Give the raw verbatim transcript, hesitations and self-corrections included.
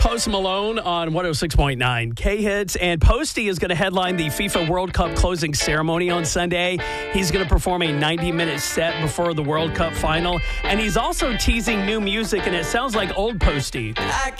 Post Malone on one oh six point nine K-Hits. And Posty is going to headline the FIFA World Cup closing ceremony on Sunday. He's going to perform a ninety-minute set before the World Cup final. And he's also teasing new music, and it sounds like old Posty. I